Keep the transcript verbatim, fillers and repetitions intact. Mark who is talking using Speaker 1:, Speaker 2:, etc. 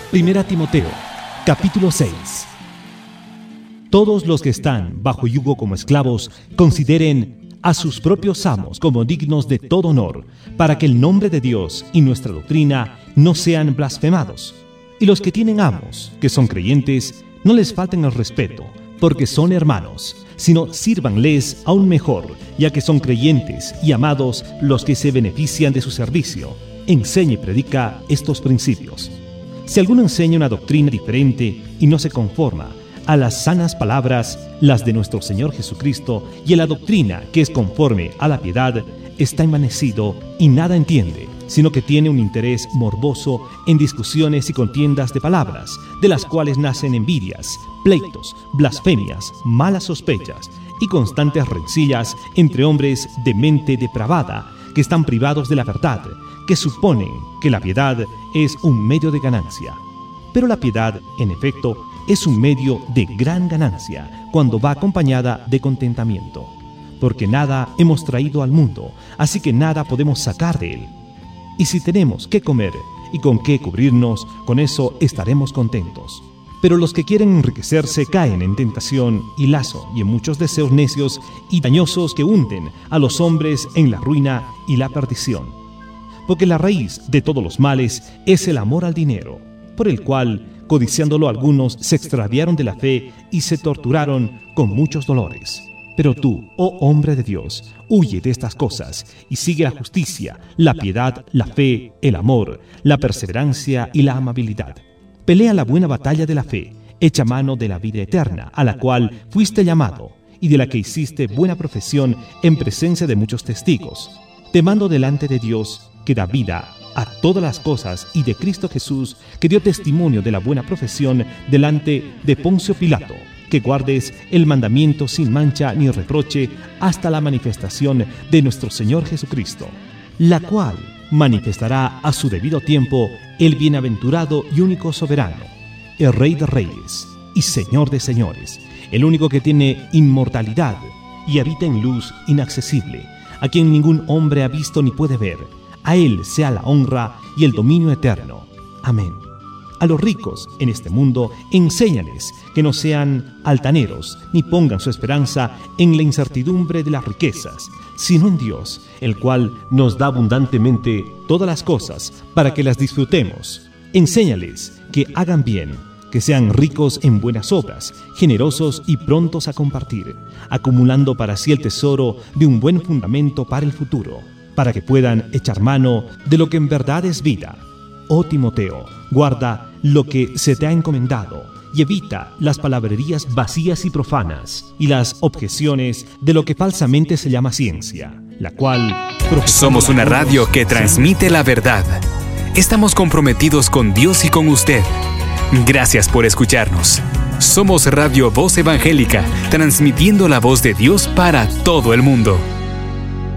Speaker 1: Primera Timoteo, capítulo seis. Todos los que están bajo yugo como esclavos consideren a sus propios amos como dignos de todo honor, para que el nombre de Dios y nuestra doctrina no sean blasfemados. Y los que tienen amos, que son creyentes, no les falten el respeto, porque son hermanos, sino sírvanles aún mejor, ya que son creyentes y amados los que se benefician de su servicio. Enseña y predica estos principios. Si alguno enseña una doctrina diferente y no se conforma a las sanas palabras, las de nuestro Señor Jesucristo, y a la doctrina que es conforme a la piedad, está envanecido y nada entiende, sino que tiene un interés morboso en discusiones y contiendas de palabras, de las cuales nacen envidias, pleitos, blasfemias, malas sospechas y constantes rencillas entre hombres de mente depravada, que están privados de la verdad, que suponen que la piedad es un medio de ganancia. Pero la piedad, en efecto, es un medio de gran ganancia cuando va acompañada de contentamiento, porque nada hemos traído al mundo, así que nada podemos sacar de él. Y si tenemos qué comer y con qué cubrirnos, con eso estaremos contentos. Pero los que quieren enriquecerse caen en tentación y lazo y en muchos deseos necios y dañosos que hunden a los hombres en la ruina y la perdición. Porque la raíz de todos los males es el amor al dinero, por el cual, codiciándolo algunos, se extraviaron de la fe y se torturaron con muchos dolores. Pero tú, oh hombre de Dios, huye de estas cosas y sigue la justicia, la piedad, la fe, el amor, la perseverancia y la amabilidad. Pelea la buena batalla de la fe, echa mano de la vida eterna, a la cual fuiste llamado, y de la que hiciste buena profesión en presencia de muchos testigos. Te mando delante de Dios, que da vida a todas las cosas, y de Cristo Jesús, que dio testimonio de la buena profesión delante de Poncio Pilato, que guardes el mandamiento sin mancha ni reproche hasta la manifestación de nuestro Señor Jesucristo, la cual manifestará a su debido tiempo el bienaventurado y único soberano, el Rey de Reyes y Señor de Señores, el único que tiene inmortalidad y habita en luz inaccesible, a quien ningún hombre ha visto ni puede ver. A Él sea la honra y el dominio eterno. Amén. A los ricos en este mundo, enséñales que no sean altaneros, ni pongan su esperanza en la incertidumbre de las riquezas, sino en Dios, el cual nos da abundantemente todas las cosas para que las disfrutemos. Enséñales que hagan bien, que sean ricos en buenas obras, generosos y prontos a compartir, acumulando para sí el tesoro de un buen fundamento para el futuro, para que puedan echar mano de lo que en verdad es vida. Oh Timoteo, guarda lo que se te ha encomendado y evita las palabrerías vacías y profanas y las objeciones de lo que falsamente se llama ciencia, la cual...
Speaker 2: Somos una radio que transmite la verdad. Estamos comprometidos con Dios y con usted. Gracias por escucharnos. Somos Radio Voz Evangélica, transmitiendo la voz de Dios para todo el mundo.